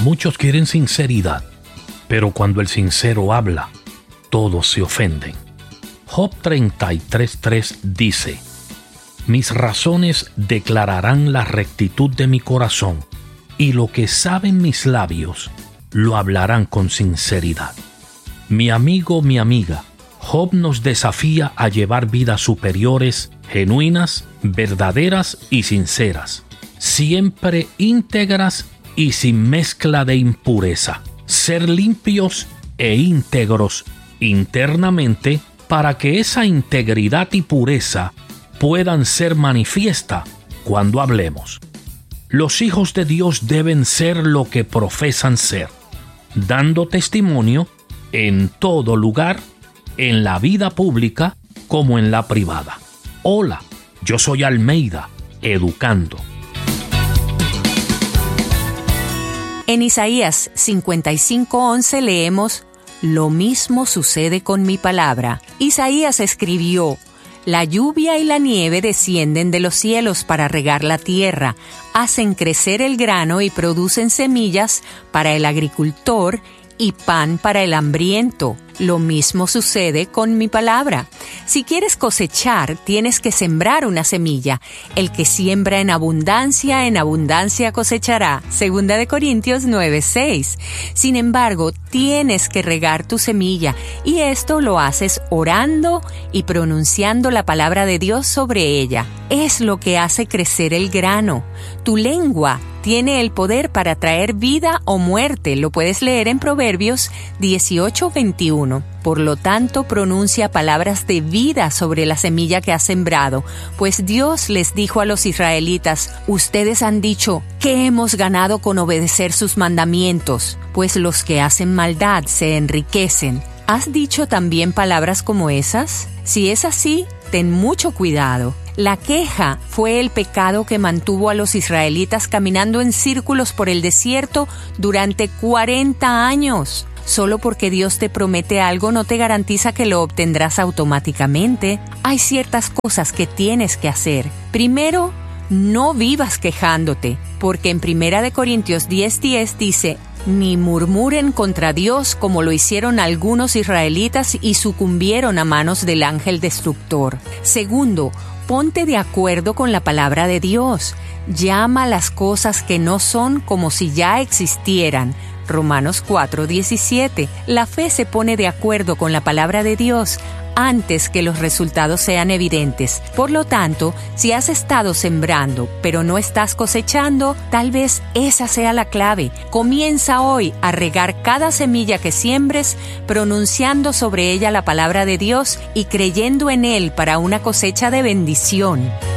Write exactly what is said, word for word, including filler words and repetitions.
Muchos quieren sinceridad, pero cuando el sincero habla, todos se ofenden. Job treinta y tres tres dice: mis razones declararán la rectitud de mi corazón, y lo que saben mis labios lo hablarán con sinceridad. Mi amigo, mi amiga, Job nos desafía a llevar vidas superiores, genuinas, verdaderas y sinceras, siempre íntegras y sin mezcla de impureza. Ser limpios e íntegros internamente para que esa integridad y pureza puedan ser manifiesta cuando hablemos. Los hijos de Dios deben ser lo que profesan ser, dando testimonio en todo lugar, en la vida pública como en la privada. Hola, yo soy Almeida, educando. En Isaías cincuenta y cinco once leemos: lo mismo sucede con mi palabra. Isaías escribió: la lluvia y la nieve descienden de los cielos para regar la tierra, hacen crecer el grano y producen semillas para el agricultor y pan para el hambriento. Lo mismo sucede con mi palabra. Si quieres cosechar, tienes que sembrar una semilla. El que siembra en abundancia, en abundancia cosechará. Segunda de Corintios nueve seis. Sin embargo, tienes que regar tu semilla, y esto lo haces orando y pronunciando la palabra de Dios sobre ella. Es lo que hace crecer el grano. Tu lengua tiene el poder para traer vida o muerte. Lo puedes leer en Proverbios dieciocho veintiuno. Por lo tanto, pronuncia palabras de vida sobre la semilla que has sembrado, pues Dios les dijo a los israelitas: ustedes han dicho, ¿qué hemos ganado con obedecer sus mandamientos? Pues los que hacen maldad se enriquecen. ¿Has dicho también palabras como esas? Si es así, ten mucho cuidado. La queja fue el pecado que mantuvo a los israelitas caminando en círculos por el desierto durante cuarenta años. Solo porque Dios te promete algo no te garantiza que lo obtendrás automáticamente. Hay ciertas cosas que tienes que hacer. Primero, no vivas quejándote, porque en Primera de Corintios diez diez dice: ni murmuren contra Dios como lo hicieron algunos israelitas y sucumbieron a manos del ángel destructor. Segundo, ponte de acuerdo con la palabra de Dios. Llama las cosas que no son como si ya existieran. Romanos cuatro diecisiete. La fe se pone de acuerdo con la palabra de Dios antes que los resultados sean evidentes. Por lo tanto, si has estado sembrando, pero no estás cosechando, tal vez esa sea la clave. Comienza hoy a regar cada semilla que siembres, pronunciando sobre ella la palabra de Dios y creyendo en Él para una cosecha de bendición.